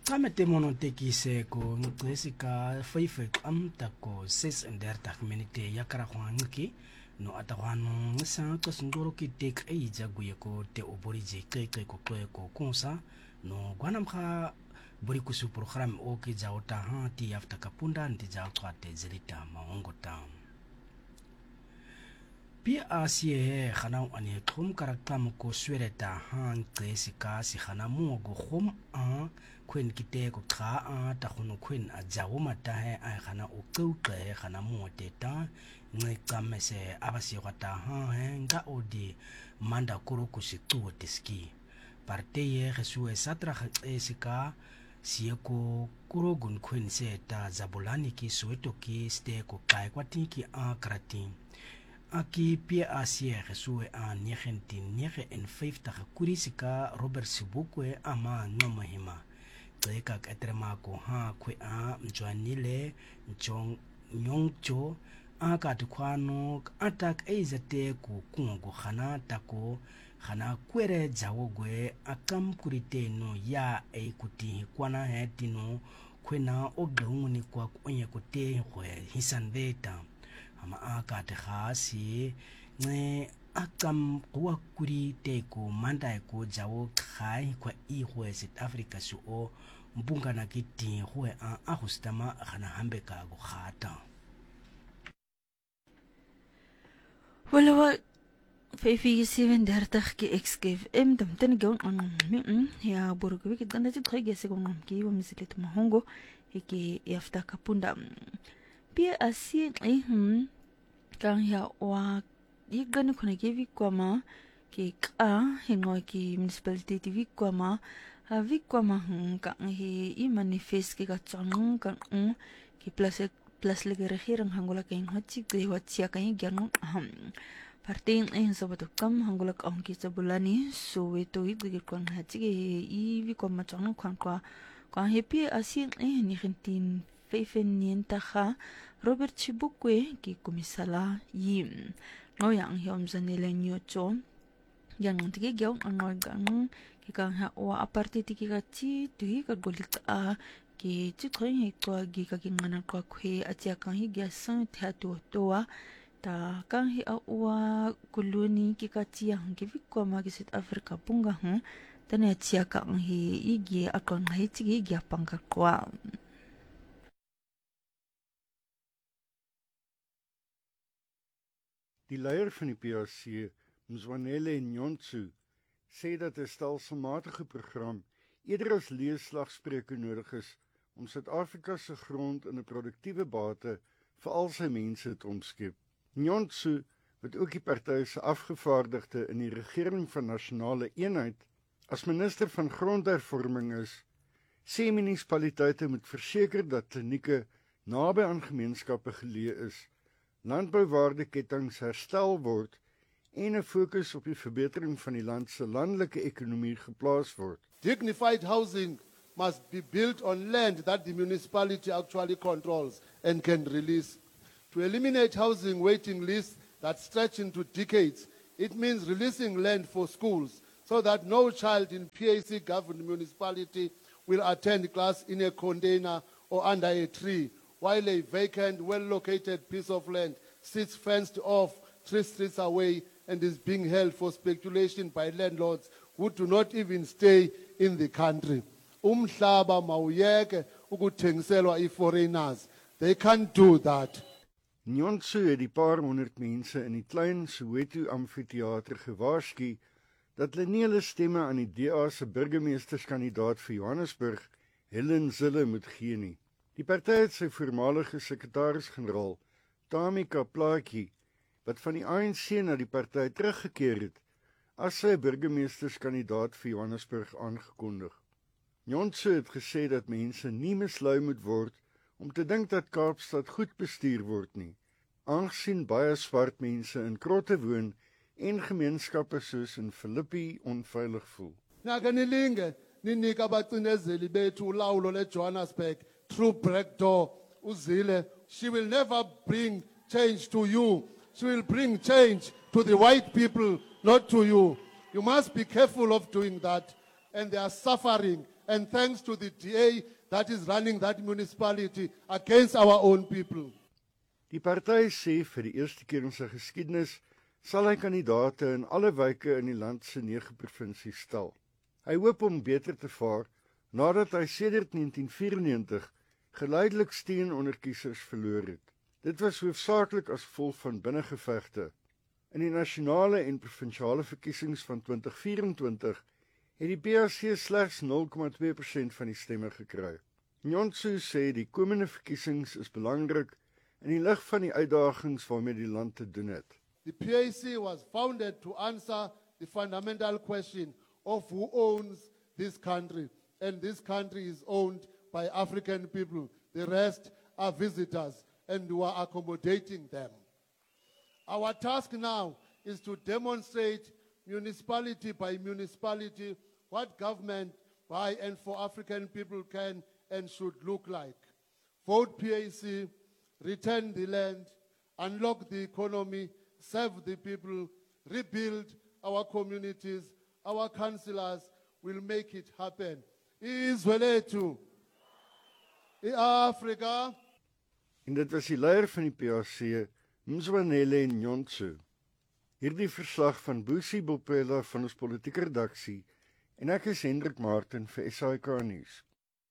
Camete monotekise ko ngcesika faifek amtako 36 minute yakara khwanki no atawano ngsa kasndoro ki tek eija guyeko te oborije keke ko ko konsa no gwanamkha buri kusu program o ki jawta ha ti afta kapunda ndi jawta te zilita maongota pia asie khana ani thum karakam ko sweleta ha ngcesika si khana mo go khum a kwen kite ko kha a ta khono kwen a jawo mata he a khana o qeuqe khana mo teta ngcamese abasi kwata ha he nga odi manda kuro kusitu tiski parte ye gesue satra esika sieko kuro gun kwen se ta zabulani ki soweto ki ste ko kai kwati ki a kratin aki pia asie gesue a 1950 kurisika Robert Sibukwe ama nomahima Teka katrema ko ha kwe a mjwanile njong nyongcho aka tukwano atak eizate ku kungo khana tako khana kwere jawogwe akam kurite no ya eikuti kwana hetino kwena ogunguni kwa kwenye kote hwe hisanveta ama aka te khasi ne akam kwa kuri teko manda ko jawo khai kwa ihwe South Africa su o mbunga na kiti hwe a ahustama khana hambeka go khata Wala 5:37 ki XKFM damtan gawn an ya burgu ki danda ti khage se gon ki wa misilet mahongo ki yafta kapunda pia asi kan ya wa yigan kuna ki kwama ki ka hingo ki municipality ti kwama vikwama ka hi I manifest ki ka chang kan ki plus lagi regering hangola kain hotsi de watsia kain gyang parting sabato kam hangola ang ki sabulani so weto igir kon hatsi I vikwama chang kan kwa happy asin ni gentin 95 Robert Chibukwe ki komisala yim ngoyang hiom zanile nyocho yang tige gyaw ang ki kang ha wa aparte tiki ka chi tui ka golit a ki chi thoi ko gi ka ki ngana ko khwe achia kang hi gya sang tha to towa ta kang hi a wa kuluni ki ka chi ang ki vikko ma ki South Africa punga tane achia kang hi igi akon hai chi gi gya pangka kwa Die leier van die PAC, Mzwanele Nyontsu, sê dat 'n stelselmatige program eerder as leesslagspreuke nodig is om Suid-Afrika se grond in 'n produktiewe bate vir al sy mense te omskep. Nyontsu, wat ook die party se afgevaardigde in die regering van nasionale eenheid as minister van grondhervorming is, sê munisipaliteite moet verseker dat klinieke naby aan gemeenskappe geleë is, landbouwaardeketTINGS herstel word en 'n fokus op die verbetering van die land se landelike ekonomie geplaas word. Dignified housing must be built on land that the municipality actually controls and can release. To eliminate housing waiting lists that stretch into decades, it means releasing land for schools so that no child in PAC governed municipality will attend class in a container or under a tree, while a vacant, well-located piece of land sits fenced off 3 streets away and is being held for speculation by landlords who do not even stay in the country. Umhlaba mawuyeke ukuthengiselwa I-foreigners. They can't do that. Nyontsu het die paar honderd mense in die klein Soweto amfitheater gewaarsku dat hulle nie hulle stemme aan die DA se burgemeesterskandidaat vir Johannesburg, Helen Zille, moet gee nie. Die party het sy voormalige sekretaris-generaal, Tamika Plaatjie, wat van die ANC na die party teruggekeer het, as sy burgemeesterskandidaat vir Johannesburg aangekondig. Nyontsu het gesê dat mense nie mislei moet word om te dink dat Kaapstad goed bestuur word nie, aangesien baie swart mense in krotte woon en gemeenskappe soos in Philippi onveilig voel. Nakanilinge ninika abacinezeli bethu ulawulo leJohannesburg through back door uZille. She will never bring change to you. She will bring change to the white people, not to you. You must be careful of doing that. And they are suffering and thanks to the DA that is running that municipality against our own people. Die party sê vir die eerste keer in sy geskiedenis sal hy kandidaate in alle wyke in die land se 9 provinsies stel. Hy hoop om beter te vaar nadat hy sedert 1994 geleidelik steun onder kiesers verloor het. Dit was hoofsaaklik as gevolg van binnengevegte. In die nasionale en provinsiale verkiesings van 2024 het die PAC slegs 0,2% van die stemme gekry. Nyontsu sê die komende verkiesings is belangrik in die lig van die uitdagings waarmee die land te doen het. The PAC was founded to answer the fundamental question of who owns this country. And this country is owned by African people. The rest are visitors, and we are accommodating them. Our task now is to demonstrate municipality by municipality what government by and for African people can and should look like. Vote PAC, return the land, unlock the economy, serve the people, rebuild our communities, our councillors will make it happen. Izwe lethu, Afrika. En dit was die leier van die PAC, Mzwanele Nyontsu. Hierdie verslag van Busi Bopela van ons politieke redaksie en ek is Hendrik Martin vir SAK News.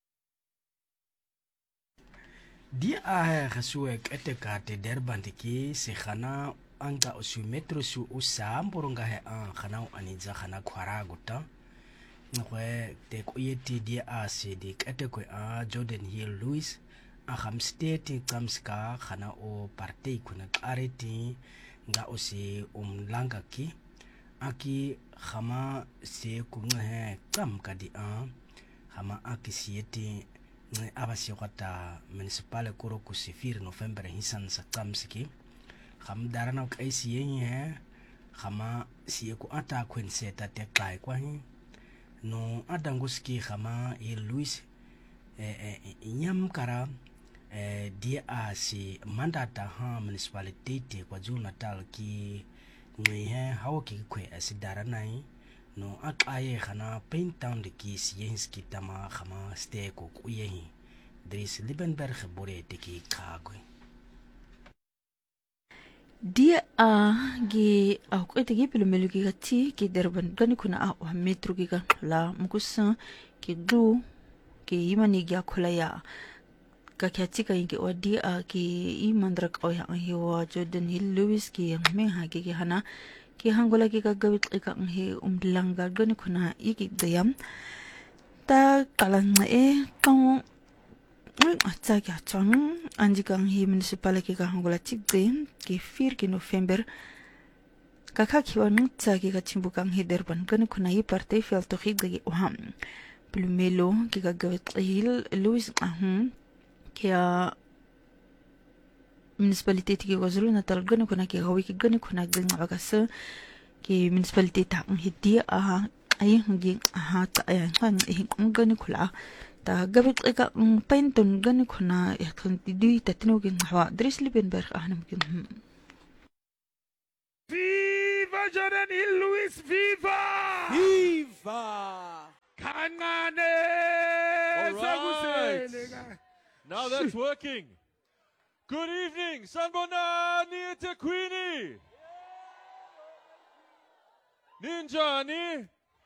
Die gesoek etekate derbandiki se khana anga osu metro su usamboronga he khana anidza khana khwaraguta ngwe te kuyeti dia se di etekwe Jordan Hill Lewis State Tsamska khana o party kuna areti nga osi umlanga ki aki khama se kunhe tsamka di khama aki sieti abasi kwata municipal kuro ku 4 November hisan sa tsamsiki kham darana ka isiye khama siye ku ata kwenseta te kai kwa no adanguski khama Louis inyam kara dia si mandata municipality kwa Natal ki ngwe hawo ki kwe asidaranai no akaye khana Paintown de ki siyenski tama khama ste ko kuyehi Dries Liebenberg bore te ki kagwe dia ge akwete ge pilomelo ki gati ki Durban gani kuna metro ki la mukusa ki du ki imani gya khola ya ka kyatika inge wadia ki imandrak oya hiwa Jordan Hill Lewis ki me ha ki hana ki hangola ki gagawit ka he umlanga gani kuna iki dayam ta kalang kang atsa kya chang anjikang hi municipality ka hangola chigde ki 4 November kaka kiwan tsa ki chimbukang hi Durban gani kuna hi parte fel to higge oham plumelo ki gagawit Hill Lewis kia municipality ki KwaZulu-Natal gani kuna ki gawi ki gani kuna ganga bagasa ki municipality ta hidi ay ngi ta ay gani kula ta gabit ka Paintown gani kuna yakon dui tatino gi hawa Dries Liebenberg ahnam gi Viva Jordan Hill Lewis, viva! Viva! Kangane! Alright. Now that's working. Good evening, Sanbonani Tequini. Ninjani.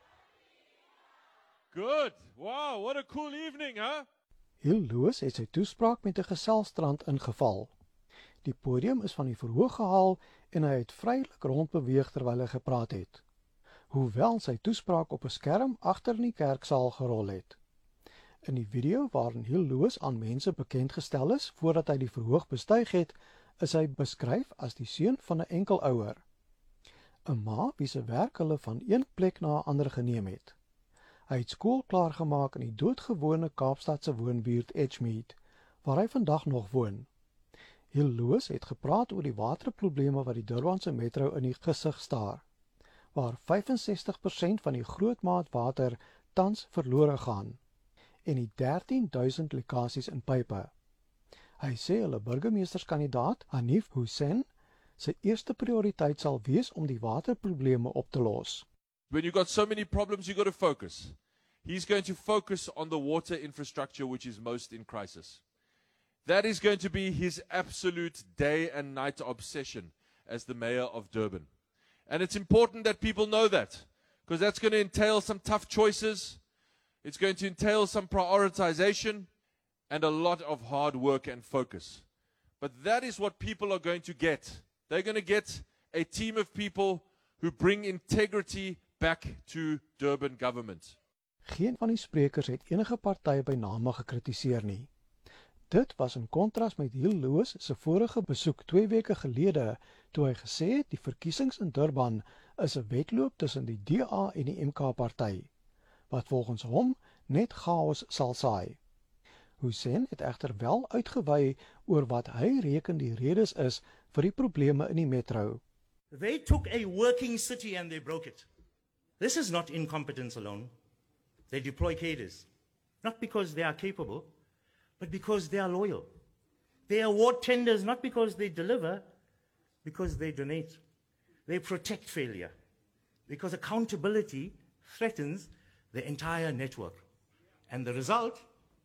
Good. Wow, what a cool evening, huh? Hill Lewis het sy toespraak met 'n geselstrand ingeval. Die podium is van die verhoog gehaal en hy het vrylik rondbeweeg terwyl hy gepraat het. Hoewel sy toespraak op 'n skerm agter in die kerksaal gerol het. In die video waarin Hill Lewis aan mense bekend gestel is voordat hy die verhoog bestyg het, is hy beskryf as die seun van 'n enkelouer. 'n Ma wie se werk hulle van een plek na 'n ander geneem het. Hy het skool klaar gemaak in die doodgewone Kaapstadse woonbuurt Edgemead, waar hy vandag nog woon. Hill Lewis het gepraat oor die waterprobleme wat die Durbanse metro in die gesig staar, waar 65% van die grootmaatwater tans verlore gaan en die 13,000 lekasies in pype. Hy sê hulle burgemeesterskandidaat Hanif Hussein sy eerste prioriteit sal wees om die waterprobleme op te los. When you've got so many problems, you've got to focus. he's going to focus on the water infrastructure, which is most in crisis. That is going to be his absolute day and night obsession as the mayor of Durban. And it's important that people know that, because that's going to entail some tough choices. It's going to entail some prioritization and a lot of hard work and focus. But that is what people are going to get. They're going to get a team of people who bring integrity back to Durban government. Geen van die sprekers het enige party by name gekritiseer nie. Dit was in kontras met Hill Lewis se vorige besoek 2 weke gelede, toe hy gesê het die verkiesings in Durban is 'n wedloop tussen die DA en die MK party, wat volgens hom net chaos sal saai. Hussein het egter wel uitgewy oor wat hy reken die redes is vir die probleme in die metro. They took a working city and they broke it. This is not incompetence alone. They deploy cadres, not because they are capable, but because they are loyal. They award tenders not because they deliver, because they donate. They protect failure, because accountability threatens the entire network. And the result,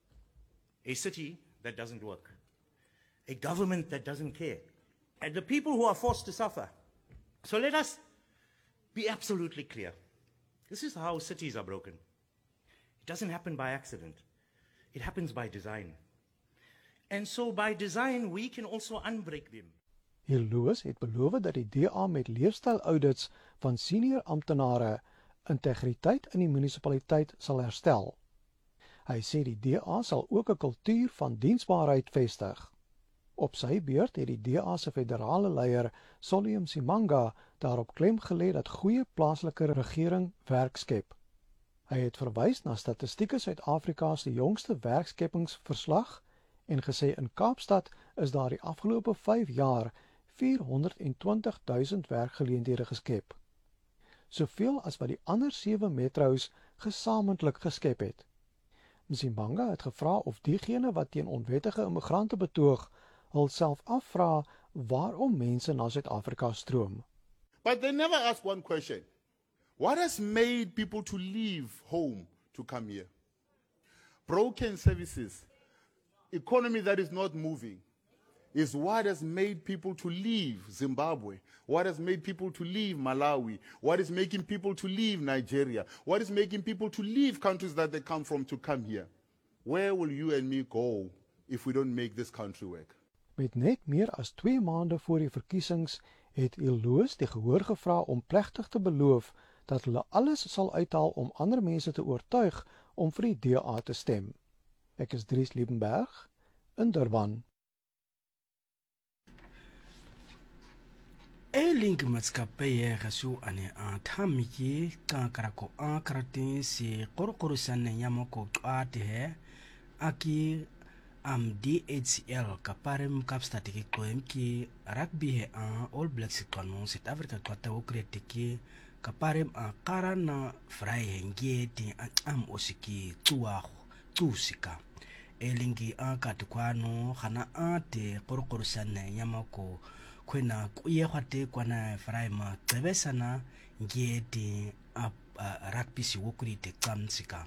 a city that doesn't work, a government that doesn't care, and the people who are forced to suffer. So let us be absolutely clear. This is how cities are broken. It doesn't happen by accident. It happens by design. And so by design, we can also unbreak them. Hill Lewis het beloof dat die DA met leefstyl-audits van senior amptenare integriteit in die munisipaliteit sal herstel. Hy sê die DA sal ook 'n kultuur van diensbaarheid vestig. Op sy beurt het die DA se federale leier, Solly Msimanga, daarop klem gelê dat goeie plaaslike regering werk skep. Hy het verwys na Statistieke Suid-Afrika se jongste werkskepingsverslag en gesê in Kaapstad is daar die afgelope 5 jaar 420.000 werkgeleenthede geskep. Soveel as wat die ander 7 metro's gesamentlik geskep het. Msimanga het gevra of diegene wat teen onwettige immigrante betoog, hulself afvra waarom mense na Suid-Afrika stroom. But they never ask one question. What has made people to leave home to come here? Broken services, economy that is not moving, is what has made people to leave Zimbabwe, what has made people to leave Malawi, what is making people to leave Nigeria, what is making people to leave countries that they come from to come here. Where will you and me go if we don't make this country work? Met net meer as 2 maande voor die verkiesings het Hill Lewis die gehoor gevra om plegtig te beloof dat hulle alles sal uithaal om ander mense te oortuig om vir die DA te stem. Ek is Dries Liebenberg in Durban. Link matskape ga su ane a thamiki ka karako a karate si korokorosan yamoko ate he aki DHL kaparem kapstatiki koem ki rugby he a All Blacks kanon South Africa kwata okretiki kaparem a karana fry hengeti am osiki tuasika elingi a katukwano khana ate korokorosan yamoko kwena kuye khwate kwana fraima cebesana ngeti rugby si wokurite tsamsika